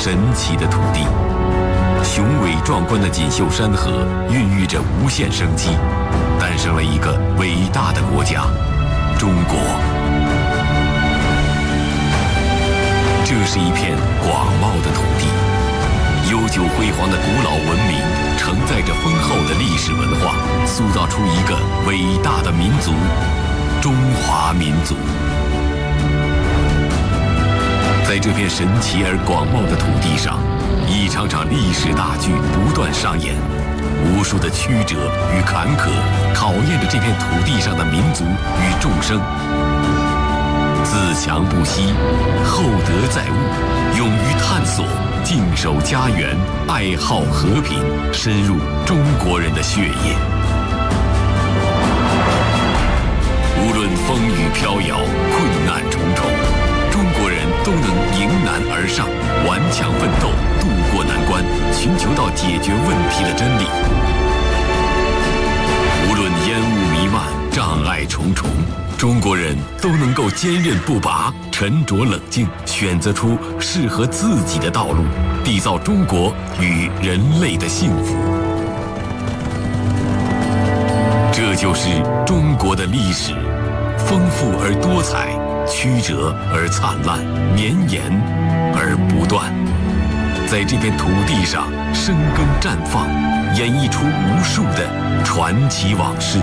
神奇的土地。雄伟壮观的锦绣山河孕育着无限生机，诞生了一个伟大的国家——中国。这是一片广袤的土地，悠久辉煌的古老文明承载着丰厚的历史文化，塑造出一个伟大的民族——中华民族。在这片神奇而广袤的土地上，一场场历史大剧不断上演，无数的曲折与坎坷考验着这片土地上的民族与众生。自强不息，厚德载物，勇于探索，静守家园，爱好和平，深入中国人的血液。无论风雨飘摇，困难重重，中国人都能迎难而上，顽强奋斗，渡过难关，寻求到解决问题的真理。无论烟雾弥漫，障碍重重，中国人都能够坚韧不拔，沉着冷静，选择出适合自己的道路，缔造中国与人类的幸福。这就是中国的历史，丰富而多彩，曲折而灿烂，绵延而不断。在这片土地上生根绽放，演绎出无数的传奇往事。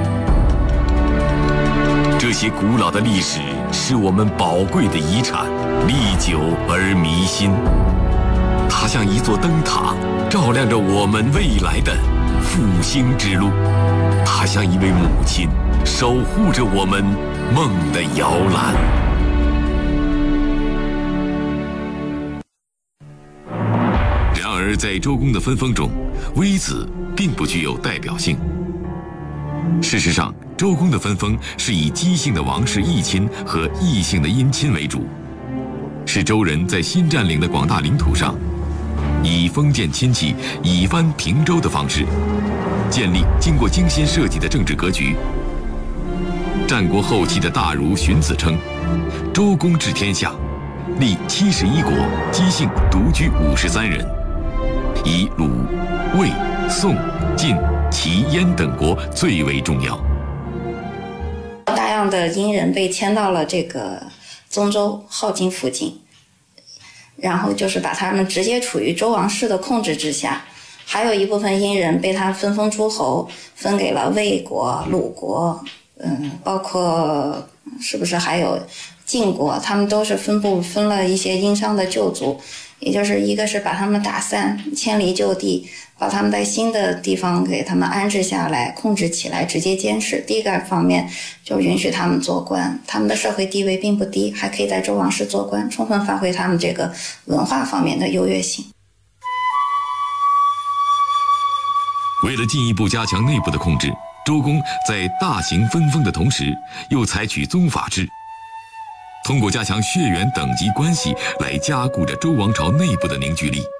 这些古老的历史是我们宝贵的遗产，历久而弥新。它像一座灯塔，照亮着我们未来的复兴之路。它像一位母亲，守护着我们梦的摇篮。然而，在周公的分封中，微子并不具有代表性。事实上，周公的分封是以姬姓的王室异亲和异姓的姻亲为主，是周人在新占领的广大领土上，以封建亲戚以藩平周的方式，建立经过精心设计的政治格局。战国后期的大儒荀子称，周公治天下，立71国，姬姓独居53人，以鲁、魏、宋、晋、齐、燕等国最为重要。 大量的殷人被迁到了这个宗周、镐京附近，然后就是把他们直接处于周王室的控制之下。还有一部分殷人被他分封诸侯，分给了魏国、鲁国，包括是不是还有晋国，他们都是分了一些殷商的旧族，也就是一个是把他们打散，迁离就地，把他们在新的地方给他们安置下来，控制起来，直接监视。第一个方面就允许他们做官，他们的社会地位并不低，还可以在周王室做官，充分发挥他们这个文化方面的优越性。 为了进一步加强内部的控制，周公在大型分封的同时，又采取宗法制，通过加强血缘等级关系来加固着周王朝内部的凝聚力。